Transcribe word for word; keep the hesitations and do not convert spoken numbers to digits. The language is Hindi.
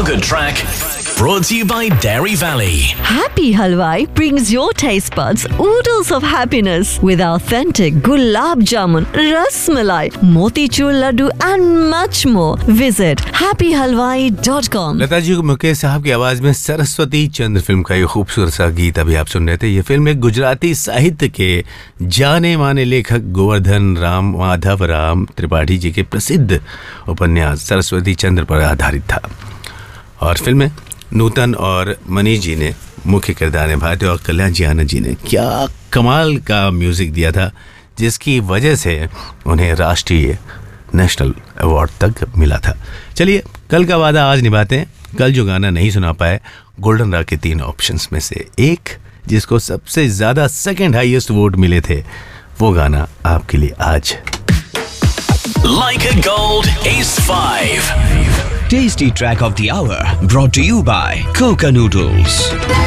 good track. Brought to you by Dairy Valley. Happy Halwai brings your taste buds oodles of happiness with authentic gulab jamun, ras malai, motichur laddu and much more. Visit happy halwai dot com. Lata ji Mukesh साहब की आवाज में सरस्वती चंद्र फिल्म का ये खूबसूरत सा गीत अभी आप सुन रहे थे। ये फिल्म एक गुजराती साहित्य के जाने माने लेखक गोवर्धन राम माधव राम त्रिपाठी जी के प्रसिद्ध उपन्यास सरस्वती चंद्र पर आधारित था। और फिल्म में नूतन और मनीष जी ने मुख्य किरदार निभाए थे और कल्याण जी आनंद जी ने क्या कमाल का म्यूजिक दिया था, जिसकी वजह से उन्हें राष्ट्रीय नेशनल अवार्ड तक मिला था। चलिए कल का वादा आज निभाते हैं। कल जो गाना नहीं सुना पाए गोल्डन रॉक के तीन ऑप्शंस में से एक, जिसको सबसे ज़्यादा सेकंड हाईएस्ट वोट मिले थे, वो गाना आपके लिए आज। Like a Gold Ace five. Tasty track of the hour brought to you by Coca Noodles.